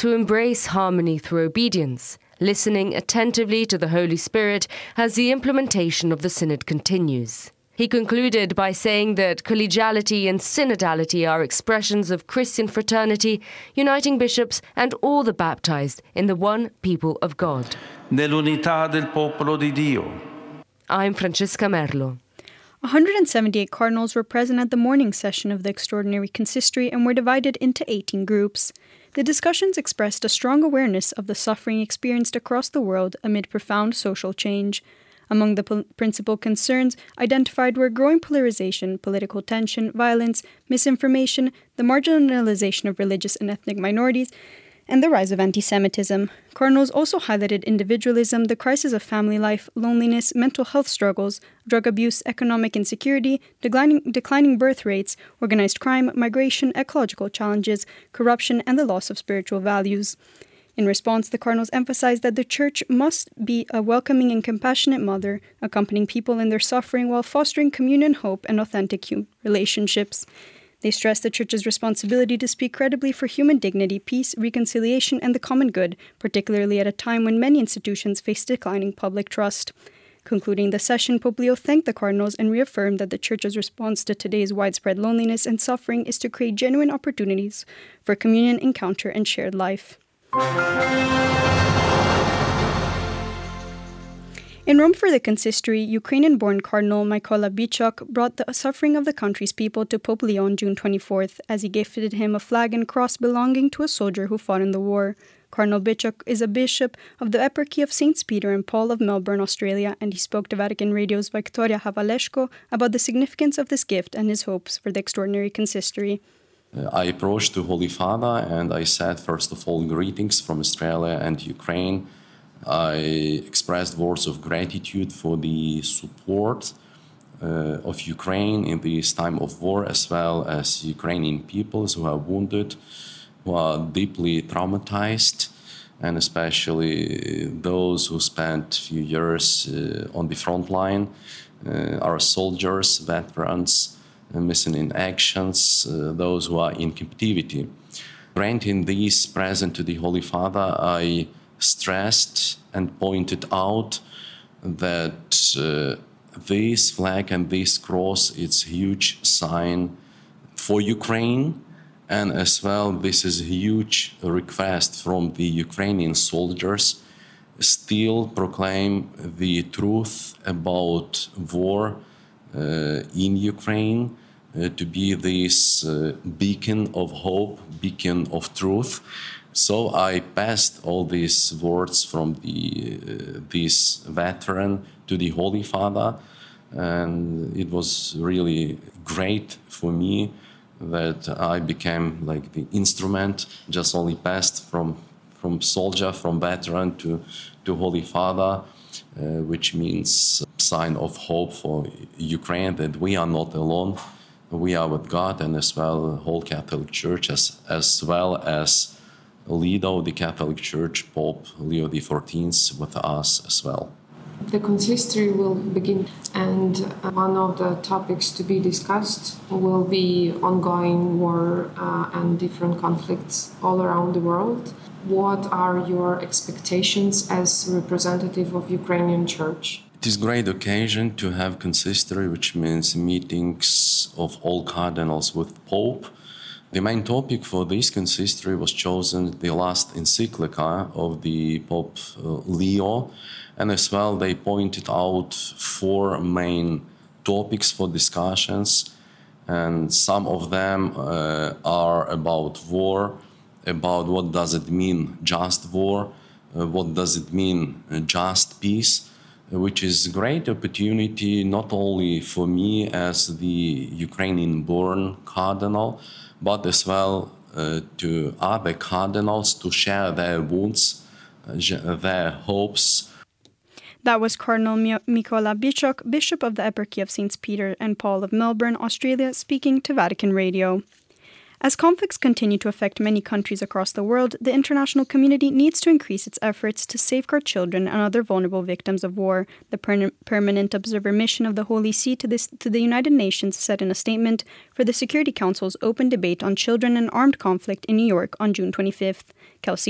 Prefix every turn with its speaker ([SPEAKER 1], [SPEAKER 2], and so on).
[SPEAKER 1] to embrace harmony through obedience, listening attentively to the Holy Spirit as the implementation of the Synod continues. He concluded by saying that collegiality and synodality are expressions of Christian fraternity, uniting bishops and all the baptized in the one people of God.
[SPEAKER 2] Nell'unità del popolo di Dio.
[SPEAKER 1] I'm Francesca Merlo.
[SPEAKER 3] 178 cardinals were present at the morning session of the Extraordinary Consistory and were divided into 18 groups. The discussions expressed a strong awareness of the suffering experienced across the world amid profound social change. Among the principal concerns identified were growing polarization, political tension, violence, misinformation, the marginalization of religious and ethnic minorities, and the rise of anti-Semitism. Cardinals also highlighted individualism, the crisis of family life, loneliness, mental health struggles, drug abuse, economic insecurity, declining birth rates, organized crime, migration, ecological challenges, corruption, and the loss of spiritual values. In response, the cardinals emphasized that the Church must be a welcoming and compassionate mother, accompanying people in their suffering while fostering communion, hope, and authentic relationships. They stressed the Church's responsibility to speak credibly for human dignity, peace, reconciliation, and the common good, particularly at a time when many institutions face declining public trust. Concluding the session, Pope Leo thanked the cardinals and reaffirmed that the Church's response to today's widespread loneliness and suffering is to create genuine opportunities for communion, encounter, and shared life. In Rome for the consistory, Ukrainian-born Cardinal Mykola Bichuk brought the suffering of the country's people to Pope Leo on June 24th, as he gifted him a flag and cross belonging to a soldier who fought in the war. Cardinal Bichuk is a bishop of the Eparchy of Saints Peter and Paul of Melbourne, Australia, and he spoke to Vatican Radio's Victoria Havaleshko about the significance of this gift and his hopes for the extraordinary consistory.
[SPEAKER 4] I approached the Holy Father and I said, first of all, greetings from Australia and Ukraine. I expressed words of gratitude for the support of Ukraine in this time of war, as well as Ukrainian peoples who are wounded, who are deeply traumatized, and especially those who spent a few years on the front line, our soldiers, veterans, missing in actions, those who are in captivity. Granting this present to the Holy Father, I stressed and pointed out that this flag and this cross is a huge sign for Ukraine, and as well this is a huge request from the Ukrainian soldiers still proclaim the truth about war in Ukraine, to be this beacon of hope, beacon of truth. So I passed all these words from this veteran to the Holy Father, and it was really great for me that I became like the instrument, just only passed from soldier, from veteran to Holy Father, which means sign of hope for Ukraine, that we are not alone. We are with God, and as well the whole Catholic Church, as well as leader of the Catholic Church, Pope Leo XIV, with us as well.
[SPEAKER 5] The consistory will begin, and one of the topics to be discussed will be ongoing war and different conflicts all around the world. What are your expectations as representative of Ukrainian Church?
[SPEAKER 4] It is a great occasion to have consistory, which means meetings of all cardinals with Pope. The main topic for this consistory was chosen the last encyclica of the Pope Leo, and as well they pointed out 4 main topics for discussions, and some of them are about war, about what does it mean just war, what does it mean just peace, which is a great opportunity not only for me as the Ukrainian-born cardinal, but as well to other cardinals to share their wounds, their hopes.
[SPEAKER 3] That was Cardinal Mykola Bichuk, Bishop of the Eparchy of Saints Peter and Paul of Melbourne, Australia, speaking to Vatican Radio. As conflicts continue to affect many countries across the world, the international community needs to increase its efforts to safeguard children and other vulnerable victims of war. The permanent observer mission of the Holy See to the United Nations said in a statement for the Security Council's open debate on children and armed conflict in New York on June 25th. Kelsey